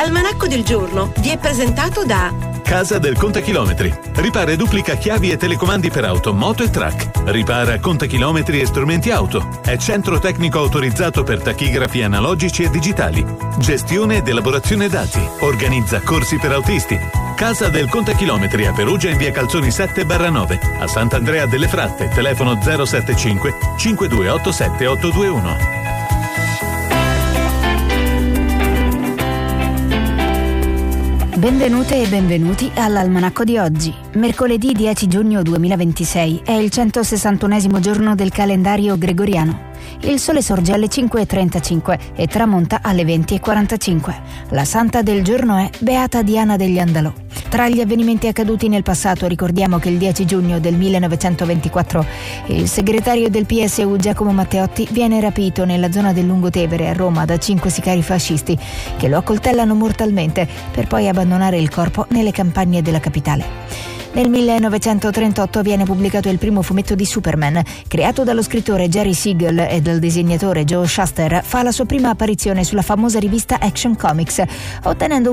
L'almanacco del giorno vi è presentato da Casa del Contachilometri. Ripara e duplica chiavi e telecomandi per auto, moto e track. Ripara contachilometri e strumenti auto. È centro tecnico autorizzato per tachigrafi analogici e digitali. Gestione ed elaborazione dati. Organizza corsi per autisti. Casa del Contachilometri a Perugia in via Calzoni 7/9. A Sant'Andrea delle Fratte, telefono 075 5287 821. Benvenute e benvenuti all'Almanacco di oggi. Mercoledì 10 giugno 2026 è il 161esimo giorno del calendario gregoriano. Il sole sorge alle 5:35 e tramonta alle 20:45. La santa del giorno è Beata Diana degli Andalò. Tra gli avvenimenti accaduti nel passato ricordiamo che il 10 giugno del 1924 il segretario del PSU Giacomo Matteotti viene rapito nella zona del Lungotevere a Roma da 5 sicari fascisti che lo accoltellano mortalmente per poi abbandonare il corpo nelle campagne della capitale. Nel 1938 viene pubblicato il primo fumetto di Superman, creato dallo scrittore Jerry Siegel e dal disegnatore Joe Shuster. Fa la sua prima apparizione sulla famosa rivista Action Comics, ottenendo